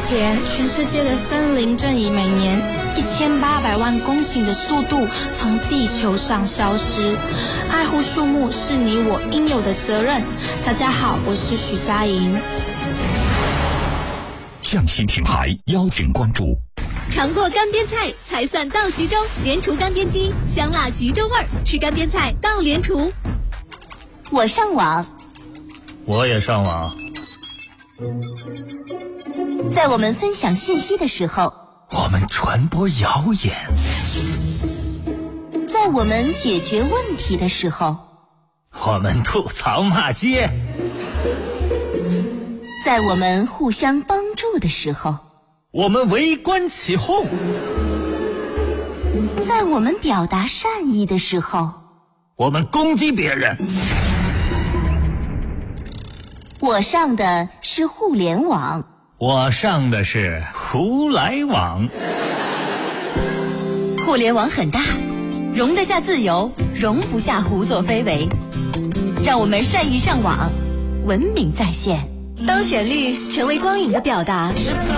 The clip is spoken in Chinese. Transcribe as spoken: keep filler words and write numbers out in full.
前，全世界的森林正以每年一千八百万公顷的速度从地球上消失。爱护树木是你我应有的责任。大家好，我是许佳莹。 匠心品牌邀请关注。 尝过干煸菜才算到徐州，莲厨干煸鸡，香辣徐州味儿，吃干煸菜到莲厨。 我上网， 我也上网。 在我们分享信息的时候， 我们传播谣言； 在我们解决问题的时候， 我们吐槽骂街； 在我们互相帮助的时候， 我们围观起哄； 在我们表达善意的时候， 我们攻击别人。 我上的是互联网， 我上的是胡来网。 互联网很大，容得下自由，容不下胡作非为。让我们善于上网，文明在线。当旋律成为光影的表达，